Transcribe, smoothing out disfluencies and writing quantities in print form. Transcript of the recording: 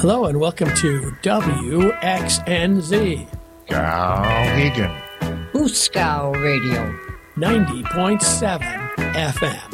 Hello and welcome to WXNZ Skowhegan. Hooskow Radio. 90.7 FM.